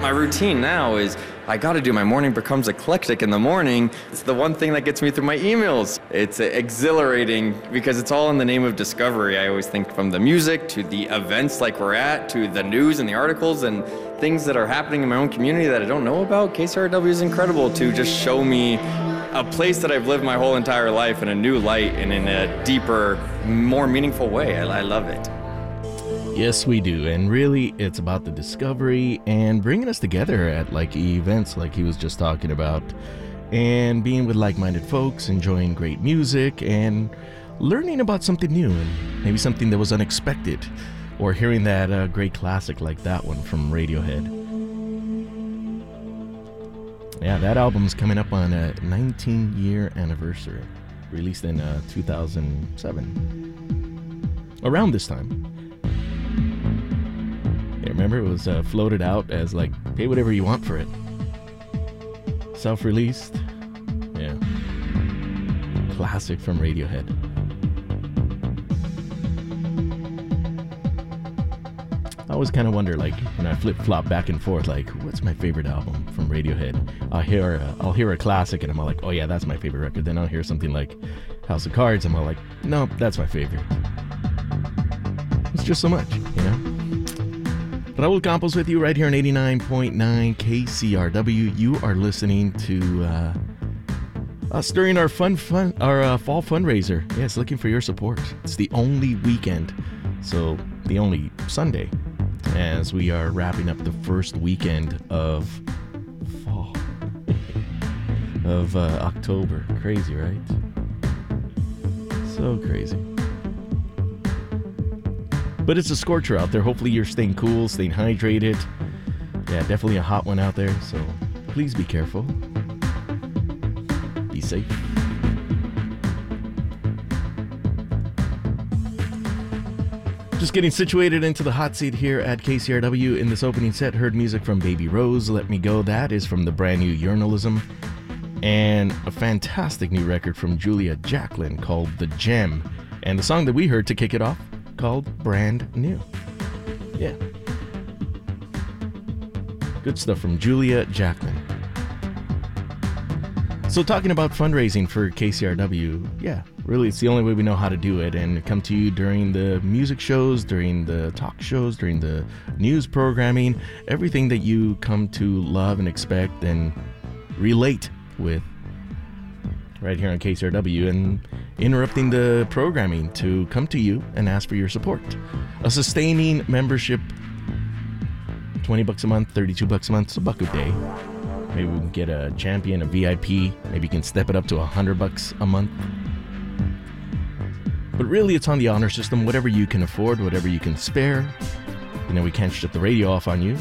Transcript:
My routine now is I got to do my morning becomes eclectic in the morning. It's the one thing that gets me through my emails. It's exhilarating because it's all in the name of discovery. I always think from the music to the events like we're at to the news and the articles and things that are happening in my own community that I don't know about. KCRW is incredible to just show me a place that I've lived my whole entire life in a new light and in a deeper, more meaningful way. I love it. Yes, we do. And really, it's about the discovery and bringing us together at like events like he was just talking about, and being with like-minded folks, enjoying great music, and learning about something new and maybe something that was unexpected, or hearing that great classic like that one from Radiohead. Yeah, that album's coming up on a 19-year anniversary, released in 2007. Around this time. Yeah, remember, it was floated out as like, pay whatever you want for it. Self-released. Yeah. Classic from Radiohead. I always kind of wonder, like, when I flip-flop back and forth, like, what's my favorite album from Radiohead? I'll hear a classic and I'm all like, oh yeah, that's my favorite record. Then I'll hear something like House of Cards, I'm all like, no, that's my favorite. It's just so much, you know? Raul Campos with you right here on 89.9 KCRW. You are listening to us during our fall fundraiser. Yes, looking for your support. It's the only weekend, so the only Sunday, as we are wrapping up the first weekend of fall of October. Crazy, right? So crazy. But it's a scorcher out there. Hopefully you're staying cool, staying hydrated. Yeah, definitely a hot one out there, so please be careful. Be safe. Just getting situated into the hot seat here at KCRW. In this opening set, heard music from Baby Rose, Let Me Go. That is from the brand new Journalism. And a fantastic new record from Julia Jacklin called The Gem. And the song that we heard to kick it off, called Brand New. Yeah. Good stuff from Julia Jacklin. So talking about fundraising for KCRW, yeah, really it's the only way we know how to do it, and come to you during the music shows, during the talk shows, during the news programming, everything that you come to love and expect and relate with right here on KCRW, and interrupting the programming to come to you and ask for your support. A sustaining membership, $20 a month, $32 a month, it's $1 a day. Maybe we can get a champion, a VIP. Maybe you can step it up to $100 a month. But really, it's on the honor system. Whatever you can afford, whatever you can spare. You know, we can't shut the radio off on you.